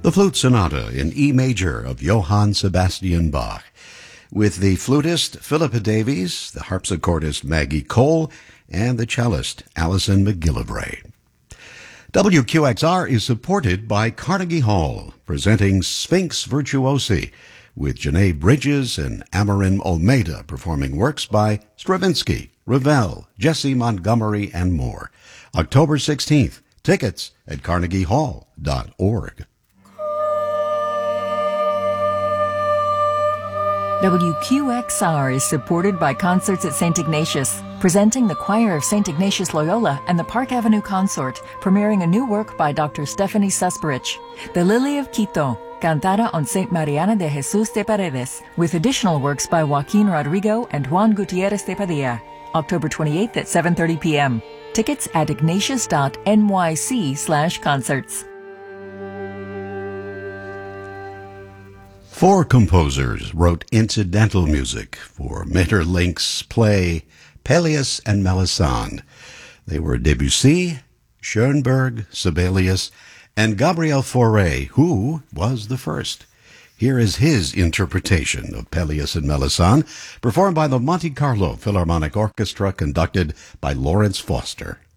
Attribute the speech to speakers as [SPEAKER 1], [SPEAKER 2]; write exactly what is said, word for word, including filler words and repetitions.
[SPEAKER 1] The Flute Sonata in E major of Johann Sebastian Bach, with the flutist Philippa Davies, the harpsichordist Maggie Cole, and the cellist Alison McGillivray. W Q X R is supported by Carnegie Hall, presenting Sphinx Virtuosi, with Janae Bridges and Amarin Olmeida performing works by Stravinsky, Ravel, Jesse Montgomery, and more. October sixteenth. Tickets at carnegie hall dot org.
[SPEAKER 2] W Q X R is supported by Concerts at Saint Ignatius, presenting the Choir of Saint Ignatius Loyola and the Park Avenue Consort, premiering a new work by Doctor Stephanie Susperich, The Lily of Quito, Cantada on Saint Mariana de Jesus de Paredes, with additional works by Joaquin Rodrigo and Juan Gutierrez de Padilla, October twenty-eighth at seven thirty p.m. Tickets at ignatius dot n y c slash concerts.
[SPEAKER 1] Four composers wrote incidental music for Maeterlinck's play Pelléas and Melisande. They were Debussy, Schoenberg, Sibelius, and Gabriel Fauré, who was the first. Here is his interpretation of Pelléas and Melisande, performed by the Monte Carlo Philharmonic Orchestra, conducted by Lawrence Foster.